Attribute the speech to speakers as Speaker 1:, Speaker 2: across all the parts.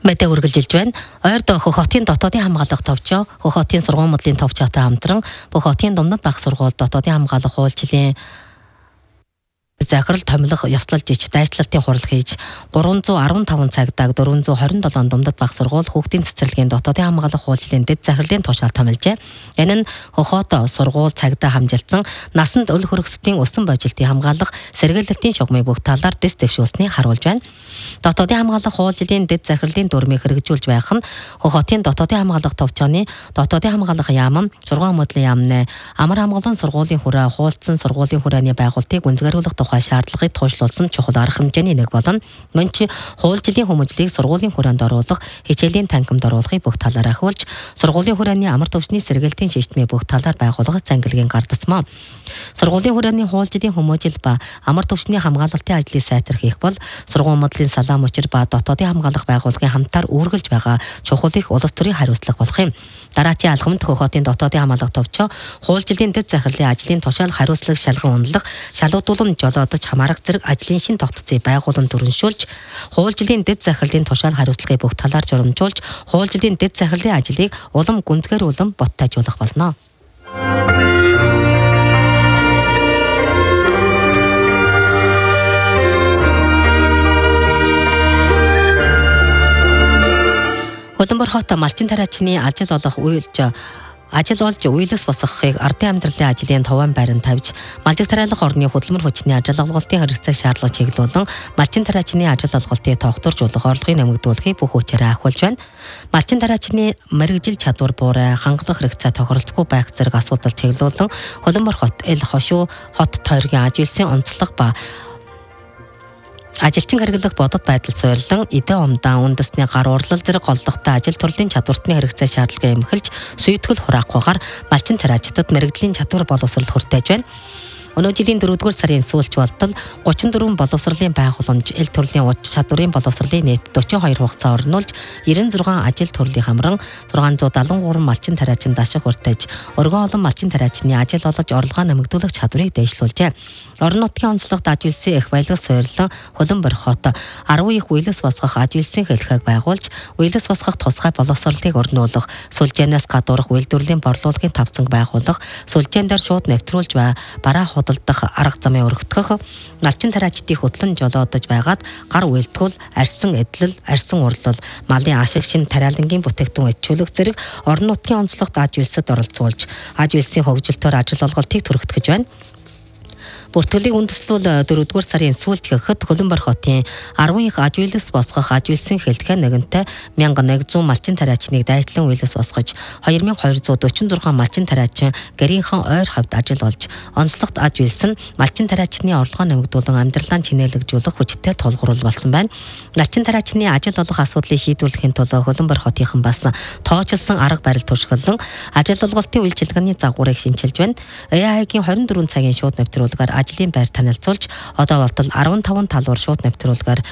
Speaker 1: Мэдээ үргэлжилж байна. Ойрд хотын дотоодын хамгаалах товчоо, хотын сургууль модлын товчоотой хамтран хотын Думнад баг сургууль дотоодын хамгаалах хуулчлалын захирал томилох ёслолж ич дайчлалтын хурал хийж 315 цагдааг 427 Думнад баг сургууль хүүхдийн цэцэрлэгийн дотоодын хамгаалах хуулчлалын дэд захирлын тушаал томилжээ. Энэ нь хот сургууль цагдаа хамжилсан насанд өл хөргөсдийн өсөн божилтын хамгаалах сэргээлтийн шугамыг бүх талаар дэс дэвшүүлснийг харуулж байна. Дотоодын хамгаалах хуулчлалын дэд захирлын дүрмийг хэрэгжүүлж байх нь хотын дотоодын хамгаалах товчооны дотоодын хамгаалах яам, сургууль модлын яамны амар хамгаалсан сургуулийн хүрээ хуулцсан сургуулийн хүрээний байгуултыг үнэлгэрүүлэх тухай шаардлагыг туушлуулсан чухал арга хэмжээний нэг болно. Мөн ч хуулчлалын хүмүүжлийг сургуулийн хүрээнд оруулах, хичээлийн танхимд оруулахыг бүх талаар ахиулж, сургуулийн хүрээний амар төвчний сэргээлтийн шийдтмийг бүх талаар байгуулах зангилгийн гардасмаа. Сургуулийн хүрээний хуулчлалын хүмүүжил ба амар төвчний хамгаалалтын ажлыг сайтар хийх бол сургууль модлын салаам учир ба дотоодын хамгаалах байгууллагын хамтаар үүргэлж байгаа чухал их улс төрийн хариуцлага болох юм. Дараачийн алхамд хотын дотоодын хамгаалах товчоо хуулчлалын дэд захирлын ажлын тушаал хариуцлага шалган унлах, шалгуулан жолоодож хамаарах зэрэг ажлын шин тогтцыг байгуулан төрөншүүлж, хуулчлалын дэд захирлын тушаал хариуцлагыг бүх талаар журамжуулж, хуулчлалын дэд захирлын ажлыг улам гүнзгийрүүлэн боттойжуулах болно. Улаанбор хот малчин тариачны ажил олох ажил олж уйлас босгохыг ардын амьдралын ажлын товон байранд тавьж, малжиг тариалах орны хөдөлмөр хүчний ажил олголтын хэрэгцээг шаардлага чиглүүлэн малчин тариачны ажил олголтыг тогтворжуулах орлогыг нэмэгдүүлэхийг бүх хүчээр ахиулж байна. Малчин тариачны мэргэжил чадвар буурай, хангалах хэрэгцээ тохиролцохгүй байх зэрэг асуудал чиглүүлэн Улаанбор хот эл хошуу хот тойргийн ажилсын онцлог ба ажилчин хэрэглэх бодит байдал суйрлан эдэн умдаан үндэсний гар урлал зэрэг голлогтой ажил төрлийн чадвартны хэрэгцээ шаардлагыг эмхэлж сүйтгэл хураахгүйгээр малчин тариачдад мэрэгжлийн чадвар боловсрол хүртэж байна. Өнөө жилийн 4-р сарын сүүлч болтол 34 боловсролын байгууламж эл төрлийн уж чадварын боловсролын нийт 42 хугацаа орнуулж 96 ажил төрлийн хамран 673 малчин тариачин даших хүртэж өргөн олон малчин тариачны ажил олж орлогоо нэмэгдүүлэх чадварыг дэвшлүүлжээ. Орон нутгийн онцлогт ажилсан их баялаг суйрлан Улаанбор хот 10 их уйлас босгох ажилсан хэлхэг байгуулж уйлас босгох тусгай боловсролыг өрнүүлэх, сүлжээнээс гадуурх үйлдвэрлэлийн борлуулалтын тавцанг байгуулах, сүлжээн дээр шууд нэвтрүүлж бараа худалдах арга замыг өргөтгөх, малчин тариачдыг хөтлөн жолоодож байгаад гар үйлдгүүл, арьсан эдлэл, арьсан урлал, малын ашиг шин тариалангийн бүтээгдэхүүн ичүүлэх зэрэг орон нутгийн онцлогт аж үйлсэд оролцуулж, аж үйлсийн хөгжилтөөр ажил олголтыг түргэтгэж байна. Бүртгэлийг үндэслэл 4-р сарын сүүлч гэхэд Улаанбор хотын 10 их аж үйлс босгох аж үйлсийн хэлтгэн нэгэнтээ 1100 малчин тариачныг дайчлан үйлс босгож 2246 малчин тариачин гэрийнхэн ойр хавьд ажил олж онцлогт аж үйлс нь малчин тариачны орлогоо нэмэгдүүлэн амьдралаа чинээлэгжүүлэх хүчтэй тулгуур болсон байна. Малчин тариачны ажил олох асуудлыг шийдвэрлэхийн тулд Улаанбор хотынхан бас тоочилсан арга барил туршиглан ажил олголтын үйлчилгээний загварыг шинчилж байна. AI-гийн 24 цагийн шууд нэвтрүүлгээр ажлын байр танилцуулж одоо болтол 15 талбар шууд нэвтрүүлгээр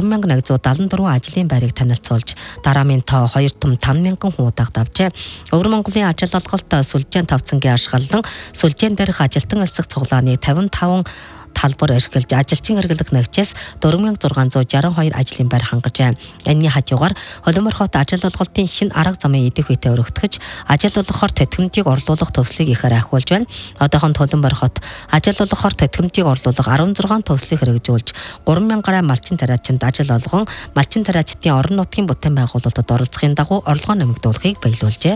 Speaker 1: 3174 ажлын байрыг танилцуулж дараамын тоо 2 том 5000 хүн удаагд авчээ. Өвөр Монголын ажил олголт сүлжээн тавцангийн ашиглан сүлжээн дээрх ажилтан элсэг цуглааны 55 талбар эрхэлж ажилчин хэрэглэх нэгчээс 4662 ажлын байр хангажээ. Энэний хажуугаар Улаанбор хот ажил олголтын шин арга замын идэх үедээ өргөтгөж ажил олгохоор тэтгэмжийг орлуулах төслийг ихээр ахиулж байна. Одоохонд Улаанбор хот ажил олгохоор тэтгэмжийг орлуулах 16 төслийг хэрэгжүүлж 3000 гаруй малчин тариачинд ажил олгон малчин тариачдын орон нутгийн бүтээн байгуулалтад оролцохын дагуу орлогоо нэмэгдүүлэхийг баялуулжээ.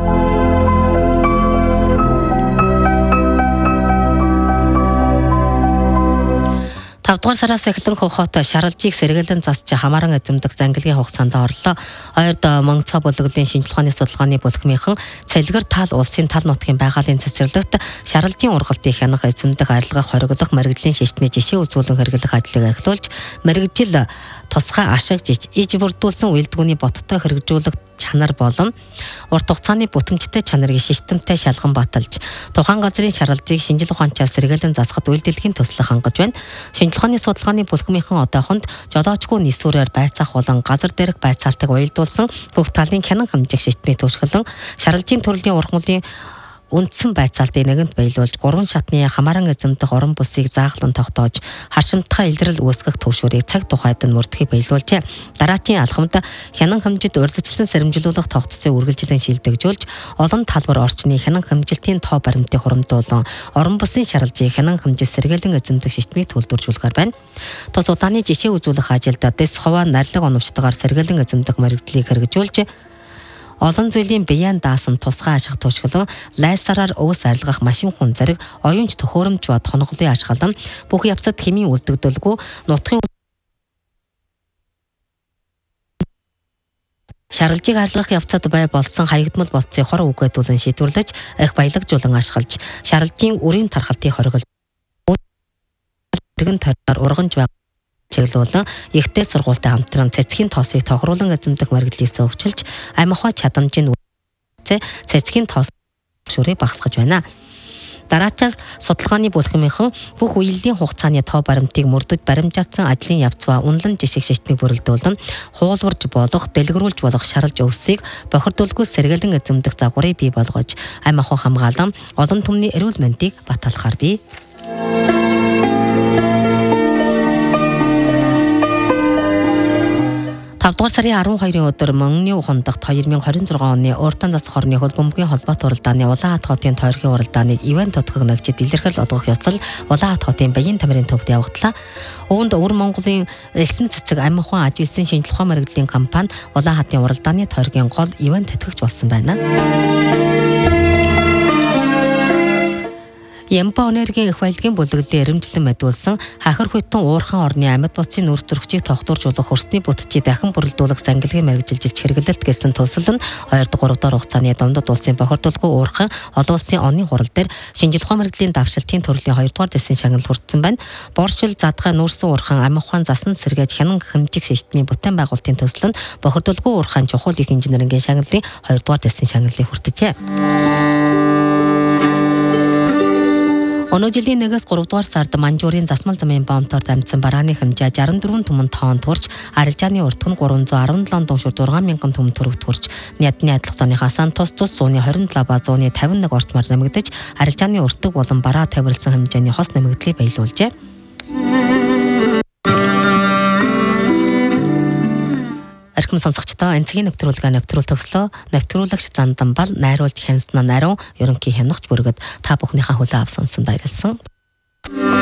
Speaker 1: 5-р сараас эхлэн хот шаралжийг сэргээлэн засч хамааран эзэмдэх зангилгийн хугацаанд орлоо. Ойрд Монголцоо бүлэглэлийн шинжилгээ ухааны судалгааны бүлэгмийнхэн цэлгэр тал улсын тал нутгийн байгалийн цэцэрлэгт шаралжийн ургалтыг хянах эзэмдэх арилгах хориглох мэрэгжлийн шийтмээ жишээ үзүүлэн хэрэглэх ажлыг эхлүүлж мэрэгжил тусгай ашиг жиж иж бүрдүүлсэн үйлдвэрийн боттой хэрэгжүүлэх чанар болон урт хугацааны бүтэмжтэй чанарыг шийтэмтэй шалган баталж тухайн газрын шаралжийг шинжил ухаанчаар сэргээлэн засахад үйлдвэрлэлийн төслийг хангаж байна. Шинжил ухааны судалгааны бүлэгмийнхэн одоохонд жолоочгүй нийсвэрээр байцаах болон газар дээрх байцаалтыг уялдуулсан бүх талын хянан хэмжээх шийтмийг төсгөлөн шаралжийн төрлийн ургамлын үндсэн байцаалтыг нэгэнт баялуулж 3 шатны хамааран эзэмдэх орон бүсийг зааглан тогтоож харшимтгай илрэл үүсгэх төвшөрийг цаг тухайд нь мөрдөхийг баялуулжээ. Дараачийн алхамд хянан хэмжид урьдчилан сэрэмжлүүлэх тогтцыг үргэлжлэн шилдэгжүүлж олон талбар орчны хянан хэмжилтийн тоо баримтыг хуримдуулан орон бүсийн шаргалжийг хянан хэмжиж сэргээлэн эзэмдэх шийтмийг төлөвлөжүүлгээр байна. Тус удааны жишээ үзүүлэх ажилд дэс ховоо нарилга оновчтойгоор сэргээлэн эзэмдэх мэрэгдлийг хэрэгжүүлж олон зүйлийн биеийн даасан тусгай ашиг туушглан лайсараар өвс арилгах машин хүн зэрэг оюунч төхөөрөмж ба тонголын ашиглан бүх явцад хэмийн үлдэгдэлгүй нутгийн шаргалжийг арилгах явцад бай болсон хаягдмал болцыг хор үгээдүүлэн шийдвэрлэж их баялагжуулан ашиглаж шаргалжийн үрийн тархалтыг хоригл иргэн тойроор урганж байгаа чиглүүлэн ихтэй сургуультай хамтран цэцгийн тоосыг тохируулан эзэмдэх мэргэдлээс өгчилж амихаа чадамжийн цэцгийн тоос шүрээ багасгаж байна. Дараачаар судалгааны бүлгэмийнхэн бүх үеийн хугацааны тоо баримтыг мөрдөж баримжаатсан ажлын явц ба үнэлэн жишг шийтмийг бүрэлдүүлэн хуулварж болох, дэлгэрүүлж болох шаралж өвсийг бохирдуулгүй сэргээлэн эзэмдэх загварыг бий болгож амихаа хамгаалан олон түмний эрүүл мэндийг баталахаар бий. 5 дугаар сарын 12-ны өдөр Мөнхний ухандагт 2026 оны Ууртан засах хорны хөлбөмбөгийн холбоот уралдааны Улаан Хат хотын тойргийн уралдааныг ивент тодгох нэгжид илэрхийл олгох ёслол Улаан Хат хотын Баян тамирын төвд явагдлаа. Үүнд Өвөр Монголын элсэн цэцэг амин ухаан аж үйлсийн шинжилх ухаан мэргэжлийн компани Улаан Хатын уралдааны тойргийн гол ивент тэтгэгч болсон байна. Ямпа энергийн их баялагын бүлэглэлийн эрэмжлэн мэдүүлсэн хахир хүйтэн уурхан орны амьд бацын нүүр төрөгчийг тогтворжуулах хөрсний бүтцийг дахин бүрэлдүүлэх зангилгын мэргэжилжилт хэрэглэлт гэсэн төсөл нь 2-3 дахь хугацааны дундад улсын бохирдуулгүй уурхан олон улсын оны хурал дээр шинжилх ухаан мэргэжлийн давшилтын төрлийн 2 дугаар дэсийн шагнал хүртсэн байна. Боршил задгай нүүрсэн уурхан амин ухаан засан сэргээж хянан хэмжих системийн бүтээн байгуулалтын төсөл нь бохирдуулгүй уурхан чухал их инженерингийн шагналын 2 дугаар дэсийн шагналыг хүртэжээ. Өнөө жилийн 1-3 дугаар сард Манжуурын засмал замын бомбоор дамжсан барааны хэмжээ 64 түмэн тоон төрж, арилжааны урт нь 317 дуушур 6000 түмэн төгрөг төрж, ядны адилх зооныхаас тус зууны 27 ба зууны 51 ортмаар нэмэгдэж, арилжааны уртг болон бараа тавирлсан хэмжээний хос нэмэгдлийг баялуулжээ. Архим сонсогчдоо энцгийн нэвтрүүлгээ нэвтрүүл төгслөө. Нэвтрүүлэгч Зандан Бал найруулж хянсан наруу ерөнхий хянагч бүргэд та бүхнийхээ хүлээн авсан баярлсан.